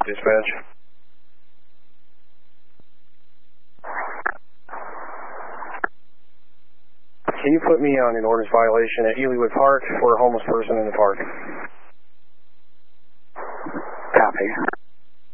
dispatch. Can you put me on an ordinance violation at Elywood Park for a homeless person in the park? Copy.